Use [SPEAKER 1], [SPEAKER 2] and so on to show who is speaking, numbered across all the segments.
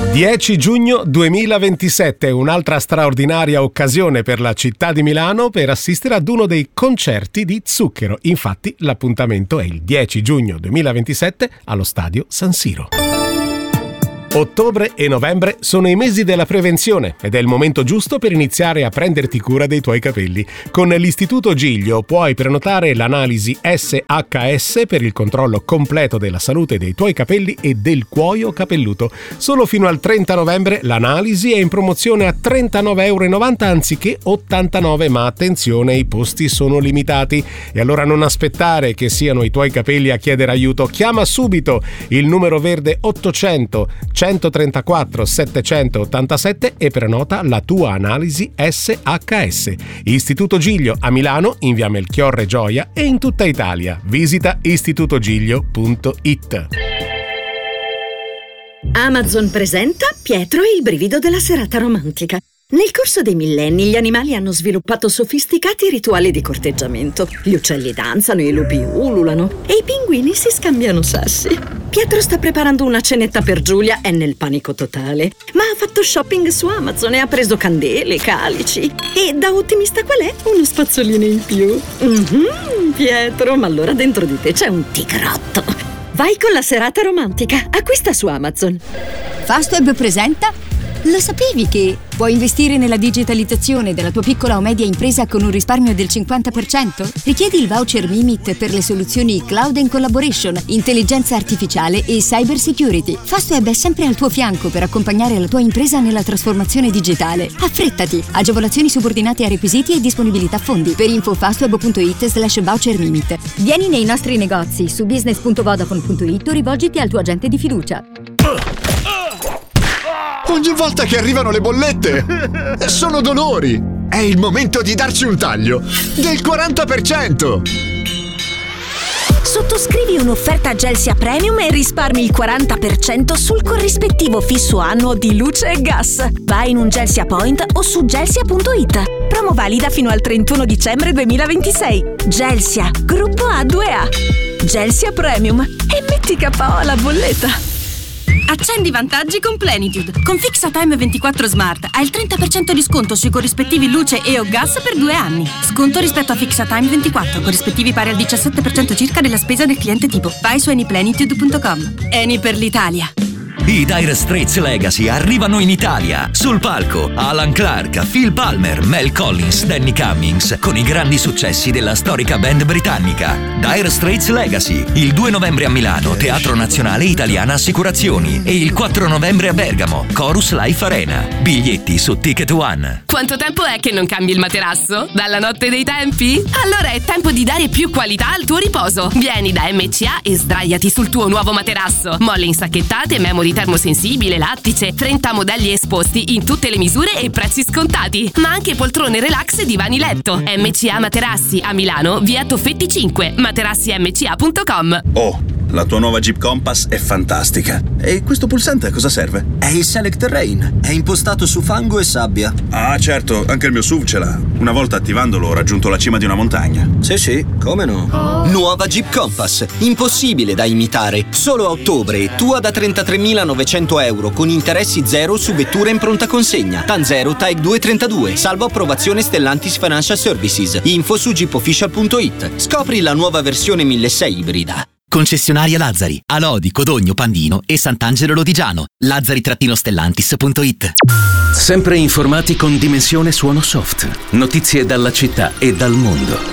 [SPEAKER 1] 10 giugno 2027, un'altra straordinaria occasione per la città di Milano per assistere ad uno dei concerti di Zucchero. Infatti l'appuntamento è il 10 giugno 2027 allo stadio San Siro. Ottobre e novembre sono i mesi della prevenzione ed è il momento giusto per iniziare a prenderti cura dei tuoi capelli. Con l'Istituto Giglio puoi prenotare l'analisi SHS per il controllo completo della salute dei tuoi capelli e del cuoio capelluto. Solo fino al 30 novembre l'analisi è in promozione a €39,90 anziché 89, ma attenzione, i posti sono limitati. E allora non aspettare che siano i tuoi capelli a chiedere aiuto. Chiama subito il numero verde 800 134 787 e prenota la tua analisi SHS. Istituto Giglio a Milano, in via Melchiorre Gioia e in tutta Italia. Visita istitutogiglio.it.
[SPEAKER 2] Amazon presenta Pietro e il brivido della serata romantica. Nel corso dei millenni gli animali hanno sviluppato sofisticati rituali di corteggiamento. Gli uccelli danzano, i lupi ululano e i pinguini si scambiano sassi. Pietro sta preparando una cenetta per Giulia, è nel panico totale. Ma ha fatto shopping su Amazon e ha preso candele, calici. E da ottimista qual è? Uno spazzolino in più. Pietro, ma allora dentro di te c'è un tigrotto. Vai con la serata romantica. Acquista su Amazon.
[SPEAKER 3] Fastweb presenta Lo sapevi che puoi investire nella digitalizzazione della tua piccola o media impresa con un risparmio del 50%? Richiedi il voucher Mimit per le soluzioni Cloud and Collaboration, intelligenza artificiale e cyber security. Fastweb è sempre al tuo fianco per accompagnare la tua impresa nella trasformazione digitale. Affrettati! Agevolazioni subordinate a requisiti e disponibilità fondi. Per info fastweb.it/voucher Mimit. Vieni nei nostri negozi su business.vodafone.it o rivolgiti al tuo agente di fiducia.
[SPEAKER 4] Ogni volta che arrivano le bollette sono dolori. È il momento di darci un taglio del 40%.
[SPEAKER 5] Sottoscrivi un'offerta Gelsia Premium e risparmi il 40% sul corrispettivo fisso annuo di luce e gas. Vai in un Gelsia Point o su gelsia.it. Promo valida fino al 31 dicembre 2026. Gelsia, gruppo A2A. Gelsia Premium. E metti KO alla bolletta.
[SPEAKER 6] Accendi vantaggi con Plenitude. Con FixaTime 24 Smart hai il 30% di sconto sui corrispettivi luce e o gas per 2 anni. Sconto rispetto a FixaTime 24, corrispettivi pari al 17% circa della spesa del cliente tipo. Vai su anyplenitude.com. Eni per l'Italia.
[SPEAKER 7] I Dire Straits Legacy arrivano in Italia. Sul palco Alan Clark, Phil Palmer, Mel Collins, Danny Cummings, con i grandi successi della storica band britannica. Dire Straits Legacy, il 2 novembre a Milano, Teatro Nazionale Italiana Assicurazioni, e il 4 novembre a Bergamo, Chorus Life Arena. Biglietti su Ticket One.
[SPEAKER 6] Quanto tempo è che non cambi il materasso? Dalla notte dei tempi? Allora è tempo di dare più qualità al tuo riposo. Vieni da MCA e sdraiati sul tuo nuovo materasso. Molle insacchettate, memory termosensibile, lattice, 30 modelli esposti in tutte le misure e prezzi scontati. Ma anche poltrone relax e divani letto. MCA Materassi a Milano, via Toffetti 5, materassимca.com.
[SPEAKER 8] Oh, la tua nuova Jeep Compass è fantastica. E questo pulsante a cosa serve?
[SPEAKER 9] È il Select Terrain. È impostato su fango e sabbia.
[SPEAKER 8] Ah, certo, anche il mio SUV ce l'ha. Una volta attivandolo ho raggiunto la cima di una montagna.
[SPEAKER 9] Sì, come no? Nuova Jeep Compass. Impossibile da imitare. Solo a ottobre, tua da €33.900 con interessi zero su vetture in pronta consegna. TAN 0, TAEG 232. Salvo approvazione Stellantis Financial Services. Info su jeepofficial.it. Scopri la nuova versione 1600 ibrida.
[SPEAKER 10] Concessionaria Lazzari, a Lodi, Codogno, Pandino e Sant'Angelo Lodigiano. Lazzari-Stellantis.it.
[SPEAKER 11] Sempre informati con Dimensione Suono Soft. Notizie dalla città e dal mondo.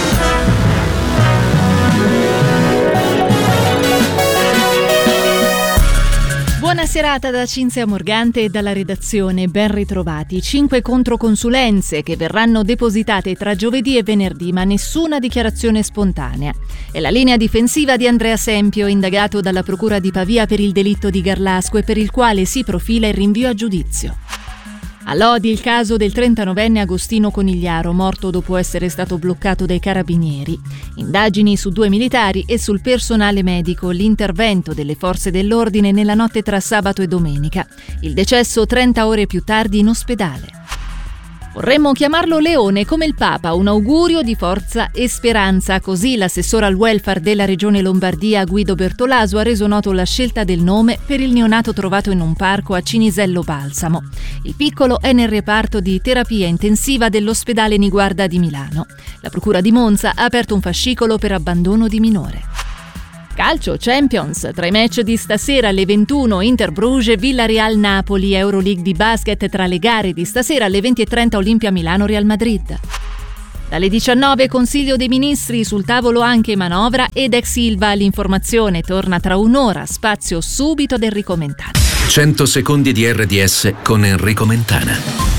[SPEAKER 12] Buona serata da Cinzia Morgante e dalla redazione, ben ritrovati. 5 controconsulenze che verranno depositate tra giovedì e venerdì, ma nessuna dichiarazione spontanea. È la linea difensiva di Andrea Sempio, indagato dalla Procura di Pavia per il delitto di Garlasco e per il quale si profila il rinvio a giudizio. A Lodi il caso del 39enne Agostino Conigliaro, morto dopo essere stato bloccato dai carabinieri. Indagini su 2 militari e sul personale medico, l'intervento delle forze dell'ordine nella notte tra sabato e domenica. Il decesso 30 ore più tardi in ospedale. Vorremmo chiamarlo Leone come il Papa, un augurio di forza e speranza. Così l'assessore al welfare della regione Lombardia Guido Bertolaso ha reso noto la scelta del nome per il neonato trovato in un parco a Cinisello Balsamo. Il piccolo è nel reparto di terapia intensiva dell'ospedale Niguarda di Milano. La procura di Monza ha aperto un fascicolo per abbandono di minore. Calcio, Champions, tra i match di stasera alle 21 Inter Bruges, Villarreal Napoli, Euroleague di basket tra le gare di stasera alle 20:30 Olimpia Milano Real Madrid. Dalle 19 Consiglio dei Ministri, sul tavolo anche manovra ed ex Ilva. L'informazione torna tra un'ora, spazio subito ad Enrico Mentana.
[SPEAKER 11] 100 secondi di RDS con Enrico Mentana.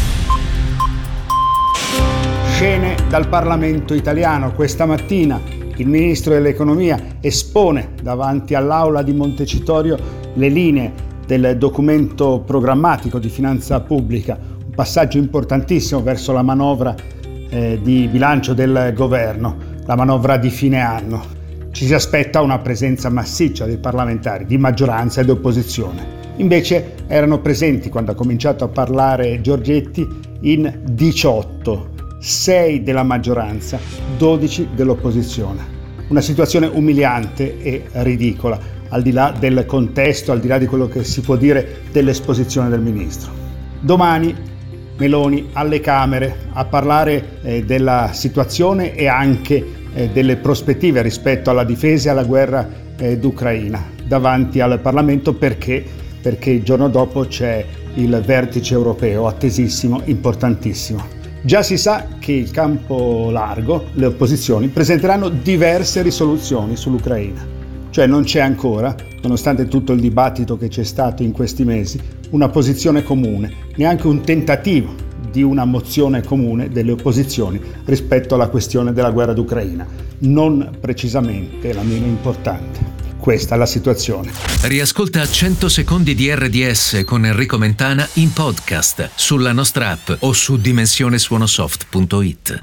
[SPEAKER 13] Scene dal Parlamento italiano. Questa mattina il ministro dell'Economia espone davanti all'Aula di Montecitorio le linee del documento programmatico di finanza pubblica, un passaggio importantissimo verso la manovra di bilancio del governo, la manovra di fine anno. Ci si aspetta una presenza massiccia dei parlamentari, di maggioranza ed opposizione. Invece erano presenti, quando ha cominciato a parlare Giorgetti, in 18. 6 della maggioranza, 12 dell'opposizione. Una situazione umiliante e ridicola, al di là del contesto, al di là di quello che si può dire dell'esposizione del ministro. Domani Meloni alle Camere a parlare della situazione e anche delle prospettive rispetto alla difesa e alla guerra d'Ucraina davanti al Parlamento, perché il giorno dopo c'è il vertice europeo attesissimo, importantissimo. Già si sa che il campo largo, le opposizioni, presenteranno diverse risoluzioni sull'Ucraina. Cioè non c'è ancora, nonostante tutto il dibattito che c'è stato in questi mesi, una posizione comune, neanche un tentativo di una mozione comune delle opposizioni rispetto alla questione della guerra d'Ucraina. Non precisamente la meno importante. Questa è la situazione.
[SPEAKER 11] Riascolta 100 secondi di RDS con Enrico Mentana in podcast sulla nostra app o su dimensionesuonosoft.it.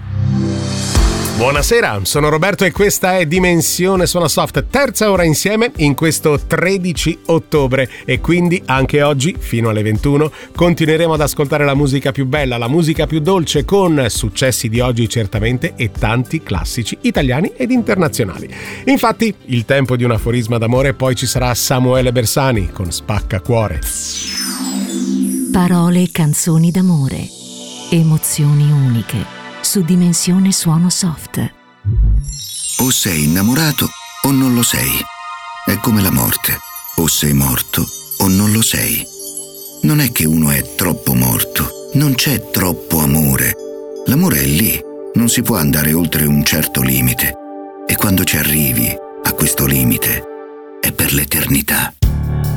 [SPEAKER 1] Buonasera, sono Roberto e questa è Dimensione Suonosoft, terza ora insieme in questo 13 ottobre e quindi anche oggi fino alle 21 continueremo ad ascoltare la musica più bella, la musica più dolce, con successi di oggi certamente e tanti classici italiani ed internazionali. Infatti il tempo di un aforisma d'amore, poi ci sarà Samuele Bersani con Spacca Cuore.
[SPEAKER 14] Parole e canzoni d'amore, emozioni uniche. Su Dimensione Suonosoft.
[SPEAKER 15] O sei innamorato o non lo sei. È come la morte. O sei morto o non lo sei. Non è che uno è troppo morto. Non c'è troppo amore. L'amore è lì. Non si può andare oltre un certo limite. E quando ci arrivi a questo limite è per l'eternità.